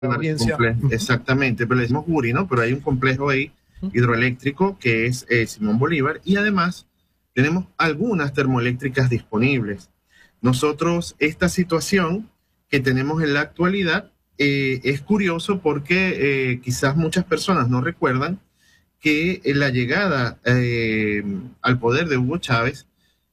audiencia. Exactamente, pero le decimos Guri, ¿no? Pero hay un complejo ahí hidroeléctrico que es Simón Bolívar, y además tenemos algunas termoeléctricas disponibles. Nosotros, esta situación que tenemos en la actualidad es curioso porque quizás muchas personas no recuerdan que la llegada al poder de Hugo Chávez,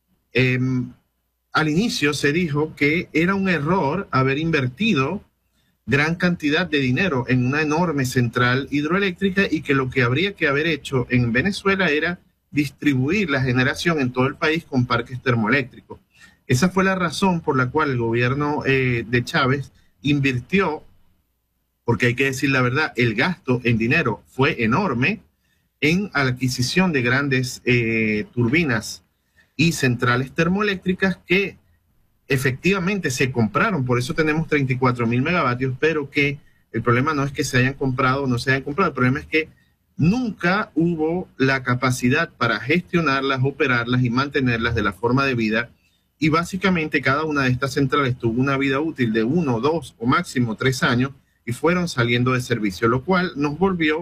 al inicio se dijo que era un error haber invertido gran cantidad de dinero en una enorme central hidroeléctrica y que lo que habría que haber hecho en Venezuela era distribuir la generación en todo el país con parques termoeléctricos. Esa fue la razón por la cual el gobierno de Chávez invirtió, porque hay que decir la verdad, el gasto en dinero fue enorme en la adquisición de grandes turbinas y centrales termoeléctricas que efectivamente se compraron. Por eso tenemos 34.000 megavatios, pero que el problema no es que se hayan comprado o no se hayan comprado, el problema es que nunca hubo la capacidad para gestionarlas, operarlas y mantenerlas de la forma debida, y básicamente cada una de estas centrales tuvo una vida útil de 1, 2 o máximo 3 años y fueron saliendo de servicio, lo cual nos volvió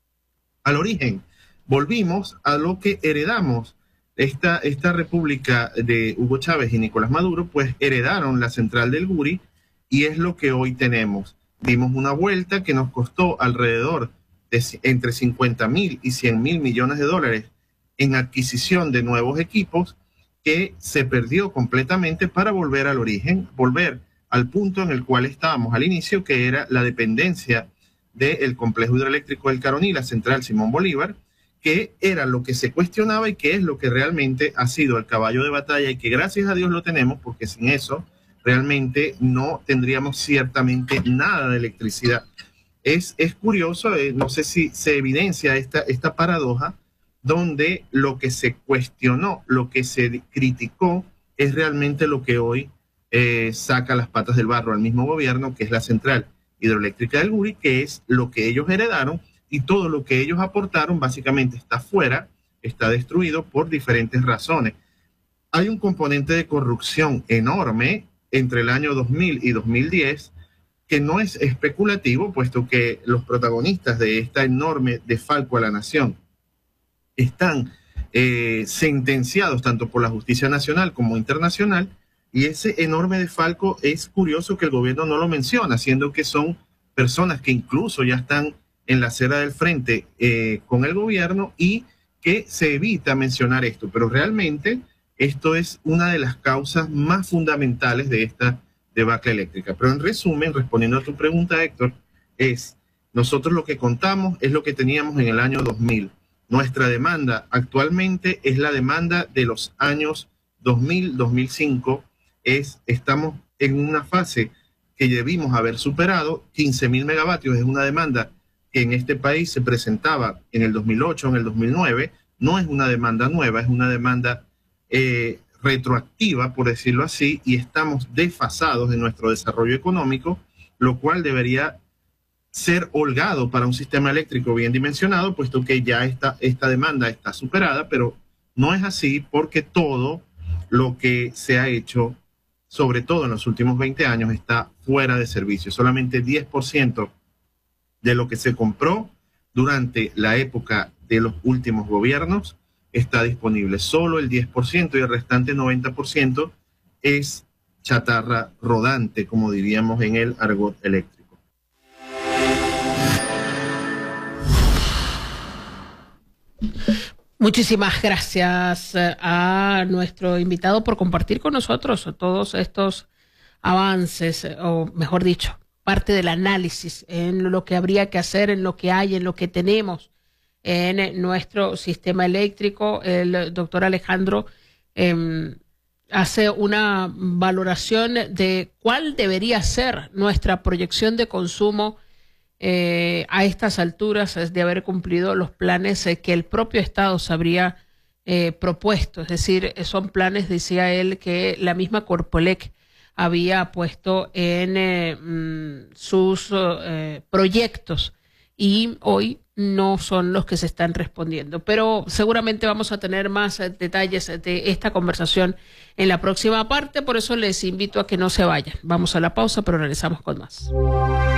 al origen. Volvimos a lo que heredamos. Esta república de Hugo Chávez y Nicolás Maduro, pues heredaron la central del Guri y es lo que hoy tenemos. Dimos una vuelta que nos costó alrededor de entre 50.000 y 100.000 millones de dólares en adquisición de nuevos equipos, que se perdió completamente para volver al origen, volver al punto en el cual estábamos al inicio, que era la dependencia del complejo hidroeléctrico del Caroní, la central Simón Bolívar, que era lo que se cuestionaba y que es lo que realmente ha sido el caballo de batalla y que gracias a Dios lo tenemos, porque sin eso realmente no tendríamos ciertamente nada de electricidad. Es curioso, no sé si se evidencia esta paradoja, donde lo que se cuestionó, lo que se criticó, es realmente lo que hoy saca las patas del barro al mismo gobierno, que es la central hidroeléctrica del Guri, que es lo que ellos heredaron, y todo lo que ellos aportaron básicamente está fuera, está destruido por diferentes razones. Hay un componente de corrupción enorme entre el año 2000 y 2010 que no es especulativo, puesto que los protagonistas de esta enorme desfalco a la nación están sentenciados tanto por la justicia nacional como internacional, y ese enorme desfalco es curioso que el gobierno no lo menciona, siendo que son personas que incluso ya están en la acera del frente con el gobierno, y que se evita mencionar esto, pero realmente esto es una de las causas más fundamentales de esta debacle eléctrica. Pero en resumen, respondiendo a tu pregunta, Héctor, nosotros lo que contamos es lo que teníamos en el año 2000. Nuestra demanda actualmente es la demanda de los años 2000, 2005. Estamos en una fase que debimos haber superado. 15.000 megavatios es una demanda que en este país se presentaba en el 2008, en el 2009, no es una demanda nueva, es una demanda retroactiva, por decirlo así, y estamos desfasados en nuestro desarrollo económico, lo cual debería ser holgado para un sistema eléctrico bien dimensionado, puesto que ya esta demanda está superada, pero no es así, porque todo lo que se ha hecho, sobre todo en los últimos 20 años, está fuera de servicio. Solamente 10% de lo que se compró durante la época de los últimos gobiernos está disponible. Solo el 10% y el restante 90% es chatarra rodante, como diríamos en el argot eléctrico. Muchísimas gracias a nuestro invitado por compartir con nosotros todos estos avances, o mejor dicho, parte del análisis en lo que habría que hacer, en lo que hay, en lo que tenemos en nuestro sistema eléctrico. El doctor Alejandro hace una valoración de cuál debería ser nuestra proyección de consumo a estas alturas de haber cumplido los planes que el propio Estado se habría propuesto. Es decir, son planes, decía él, que la misma Corpoelec había puesto en sus proyectos, y hoy no son los que se están respondiendo. Pero seguramente vamos a tener más detalles de esta conversación en la próxima parte, por eso les invito a que no se vayan. Vamos a la pausa, pero regresamos con más.